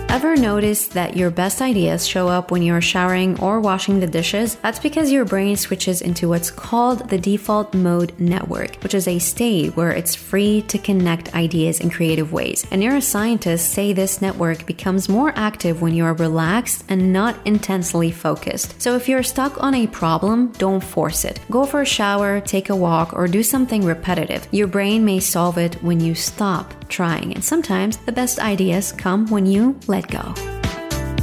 Ever notice that your best ideas show up when you're showering or washing the dishes? That's because your brain switches into what's called the default mode network, which is a state where it's free to connect ideas in creative ways. And neuroscientists say this network becomes more active when you're relaxed and not intensely focused. So if you're stuck on a problem, don't force it. Go for a shower, take a walk, or do something repetitive. Your brain may solve it when you stop trying, and sometimes the best ideas come when you let go.